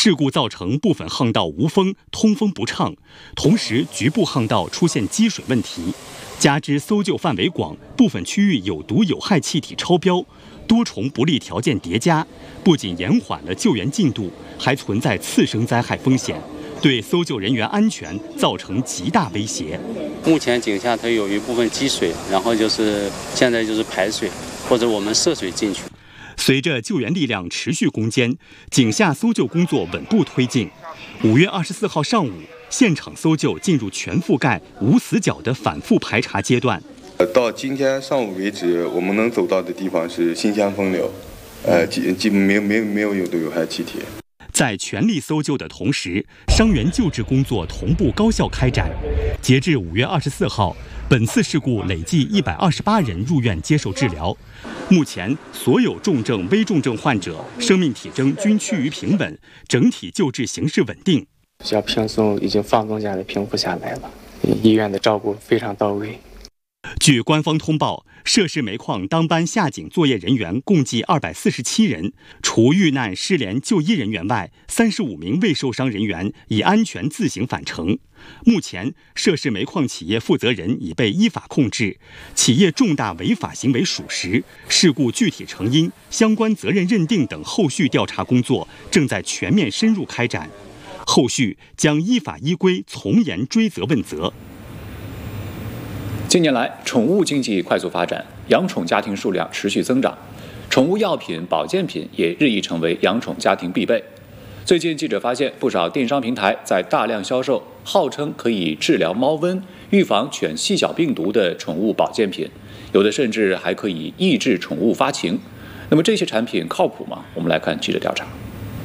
事故造成部分巷道无风、通风不畅，同时局部巷道出现积水问题，加之搜救范围广，部分区域有毒有害气体超标，多重不利条件叠加，不仅延缓了救援进度，还存在次生灾害风险，对搜救人员安全造成极大威胁。 目前井下它有一部分积水，然后现在排水或者我们涉水进去。 随着救援力量持续攻坚，井下搜救工作稳步推进。5月24号上午，现场搜救进入全覆盖、无死角的反复排查阶段。 到今天上午为止，我们能走到的地方是新鲜风流，基本没有有毒有害气体。 在全力搜救的同时，伤员救治工作同步高效开展。截至5月24号，本次事故累计128人入院接受治疗。目前，所有重症、危重症患者生命体征均趋于平稳，整体救治形势稳定。 比较轻松，已经放松下来、平复下来了。医院的照顾非常到位。 据官方通报，涉事煤矿当班下井作业人员共计247人，除遇难失联就医人员外，35名未受伤人员已安全自行返程。目前，涉事煤矿企业负责人已被依法控制，企业重大违法行为属实，事故具体成因、相关责任认定等后续调查工作正在全面深入开展，后续将依法依规从严追责问责。 近年来，宠物经济快速发展，养宠家庭数量持续增长，宠物药品、保健品也日益成为养宠家庭必备。最近，记者发现不少电商平台在大量销售号称可以治疗猫瘟、预防犬细小病毒的宠物保健品，有的甚至还可以抑制宠物发情。那么这些产品靠谱吗？我们来看记者调查。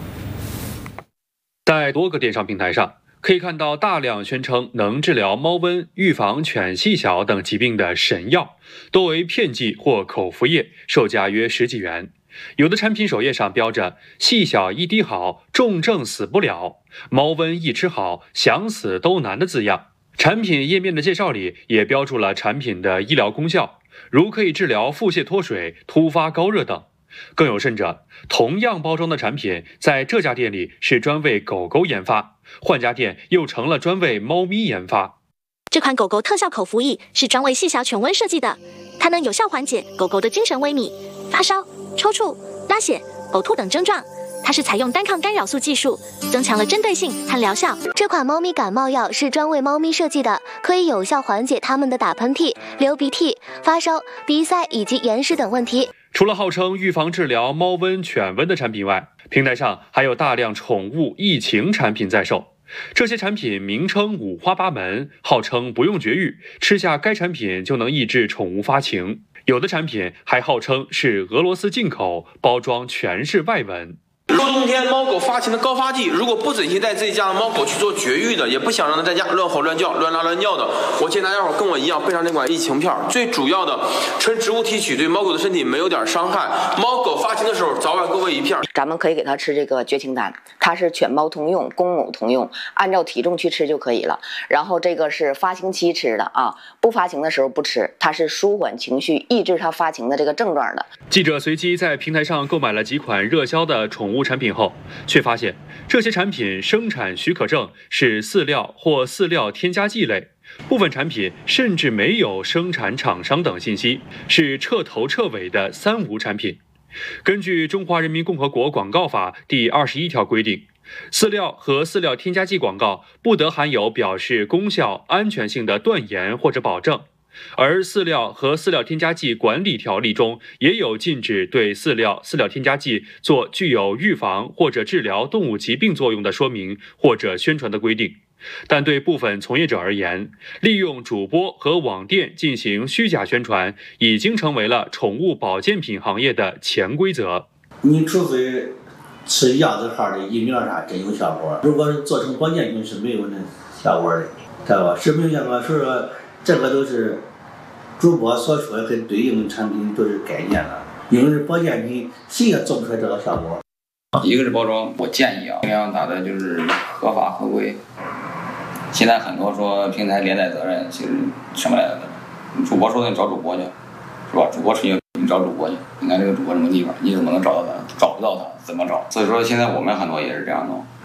在多个电商平台上，可以看到大量宣称能治疗猫瘟、预防犬细小等疾病的神药，多为片剂或口服液，售价约10几元。有的产品首页上标着“细小一滴好，重症死不了，猫瘟一吃好，想死都难”的字样。产品页面的介绍里也标注了产品的医疗功效，如可以治疗腹泻脱水、突发高热等。更有甚者，同样包装的产品在这家店里是专为狗狗研发，换家店又成了专为猫咪研发。 这款狗狗特效口服液是专为细小犬瘟设计的，它能有效缓解狗狗的精神萎靡、发烧、抽搐、拉血、呕吐等症状。它是采用单抗干扰素技术，增强了针对性和疗效。 这款猫咪感冒药是专为猫咪设计的，可以有效缓解它们的打喷嚏、流鼻涕、发烧、鼻塞以及眼屎等问题。 除了号称预防治疗猫瘟、犬瘟的产品外，平台上还有大量宠物疫情产品在售。这些产品名称五花八门，号称不用绝育，吃下该产品就能抑制宠物发情。有的产品还号称是俄罗斯进口，包装全是外文。 冬天猫狗发情的高发季，如果不准许带自己家的猫狗去做绝育的，也不想让它在家乱吼乱叫、乱拉乱叫的，我建议大家伙跟我一样备上这款疫情片。最主要的，纯植物提取，对猫狗的身体没有点伤害。猫狗发情的时候，早晚各喂一片。 咱们可以给它吃这个绝情丹，它是犬猫通用、公母通用，按照体重去吃就可以了。然后这个是发情期吃的啊，不发情的时候不吃，它是舒缓情绪、抑制它发情的这个症状的。 记者随机在平台上购买了几款热销的宠物产品后，却发现这些产品生产许可证是饲料或饲料添加剂类，部分产品甚至没有生产厂商等信息，是彻头彻尾的三无产品。根据《中华人民共和国广告法》第21条规定，饲料和饲料添加剂广告不得含有表示功效、安全性的断言或者保证。而饲料和饲料添加剂管理条例中也有禁止对饲料、饲料添加剂做具有预防或者治疗动物疾病作用的说明或者宣传的规定。但对部分从业者而言，利用主播和网店进行虚假宣传，已经成为了宠物保健品行业的潜规则。 你除非吃样子号的疫苗啥真有效果，如果是做成保健品是没有那效果的，知道吧？是没有效果，所以说这个都是主播所说的跟对应的产品都是概念了，因为是保健品，谁也做不出来这个效果。 一个是包装，我建议尽量打的就是合法合规。现在很多说平台连带责任，其实什么来的？主播说的你找主播去，是吧？主播吹牛你找主播去，你看这个主播什么地方，你怎么能找到他？找不到他怎么找？所以说现在我们很多也是这样弄。